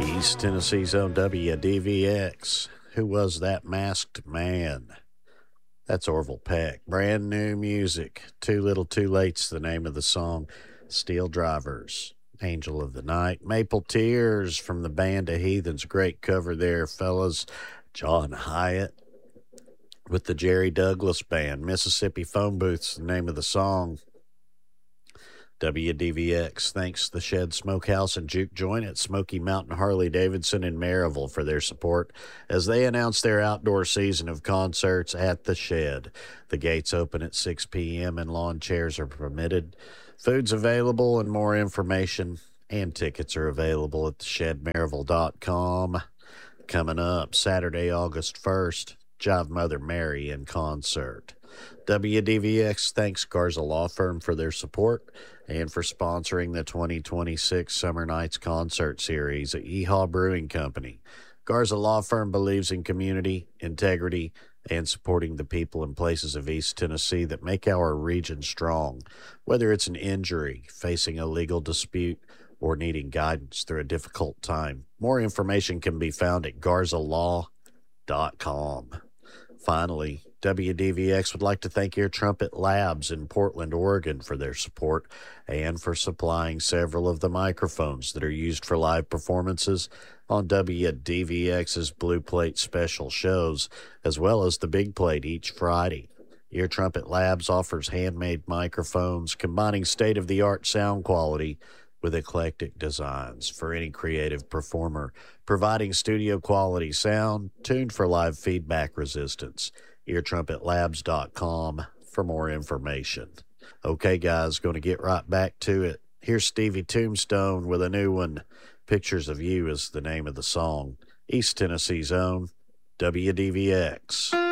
East Tennessee's own WDVX. Who was that masked man? That's Orville Peck. Brand new music. Too Little Too Late's the name of the song. Steel Drivers. Angel of the Night. Maple Tears from the band of Heathens. Great cover there, fellas. John Hyatt with the Jerry Douglas Band. Mississippi Phone Booth's the name of the song. WDVX thanks the Shed Smokehouse and Juke Joint at Smoky Mountain Harley Davidson in Maryville for their support as they announce their outdoor season of concerts at the Shed. The gates open at 6 p.m. and lawn chairs are permitted. Food's available and more information and tickets are available at theshedmaryville.com. Coming up Saturday, August 1st, Jive Mother Mary in concert. WDVX thanks Garza Law Firm for their support and for sponsoring the 2026 Summer Nights Concert Series at Yeehaw Brewing Company. Garza Law Firm believes in community, integrity, and supporting the people and places of East Tennessee that make our region strong. Whether it's an injury, facing a legal dispute, or needing guidance through a difficult time, more information can be found at garzalaw.com. Finally, WDVX would like to thank Ear Trumpet Labs in Portland, Oregon for their support and for supplying several of the microphones that are used for live performances on WDVX's Blue Plate special shows, as well as the Big Plate each Friday. Ear Trumpet Labs offers handmade microphones combining state-of-the-art sound quality with eclectic designs for any creative performer, providing studio-quality sound tuned for live feedback resistance. EarTrumpetLabs.com for more information. Okay, guys, going to get right back to it. Here's Stevie Tombstone with a new one. Pictures of You is the name of the song. East Tennessee's own WDVX.